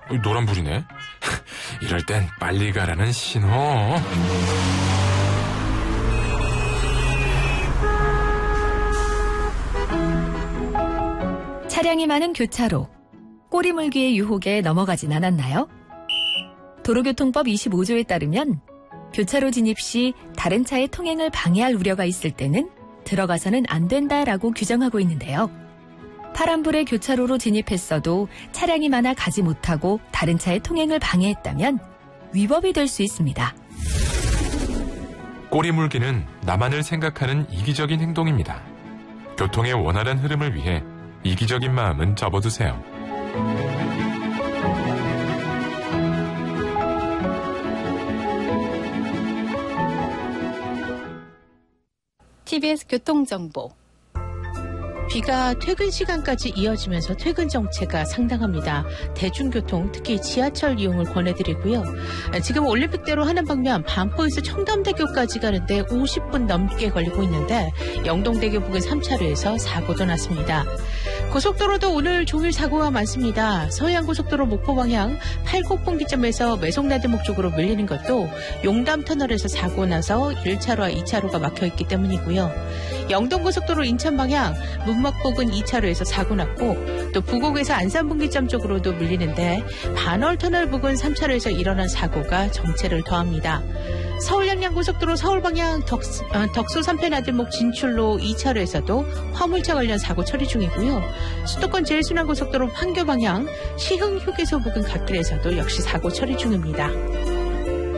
노란불이네. 이럴 땐 빨리 가라는 신호. 차량이 많은 교차로. 꼬리물기의 유혹에 넘어가진 않았나요? 도로교통법 25조에 따르면 교차로 진입 시 다른 차의 통행을 방해할 우려가 있을 때는 들어가서는 안 된다라고 규정하고 있는데요. 파란불에 교차로로 진입했어도 차량이 많아 가지 못하고 다른 차의 통행을 방해했다면 위법이 될 수 있습니다. 꼬리물기는 나만을 생각하는 이기적인 행동입니다. 교통의 원활한 흐름을 위해 이기적인 마음은 접어두세요. TBS 교통정보. 비가 퇴근 시간까지 이어지면서 퇴근 정체가 상당합니다. 대중교통, 특히 지하철 이용을 권해드리고요. 지금 올림픽대로 하는 방면 반포에서 청담대교까지 가는데 50분 넘게 걸리고 있는데 영동대교 부근 3차로에서 사고도 났습니다. 고속도로도 오늘 종일 사고가 많습니다. 서해안고속도로 목포 방향 팔곡분기점에서 매송나들목 쪽으로 밀리는 것도 용담터널에서 사고 나서 1차로와 2차로가 막혀있기 때문이고요. 영동고속도로 인천 방향 문막 부근 2차로에서 사고 났고 또 부곡에서 안산분기점 쪽으로도 밀리는데 반월터널 부근 3차로에서 일어난 사고가 정체를 더합니다. 서울-양양고속도로 서울 방향 덕소 3편 나들목 진출로 2차로에서도 화물차 관련 사고 처리 중이고요. 수도권 제일순환고속도로 판교 방향 시흥 휴게소 부근 갓길에서도 역시 사고 처리 중입니다.